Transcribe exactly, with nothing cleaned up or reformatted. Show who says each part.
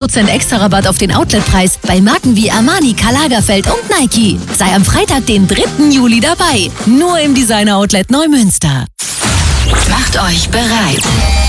Speaker 1: Prozent extra Rabatt auf den Outletpreis bei Marken wie Armani, Karl Lagerfeld und Nike. Sei am Freitag, den dritten Juli dabei. Nur im Designer Outlet Neumünster.
Speaker 2: Macht euch bereit.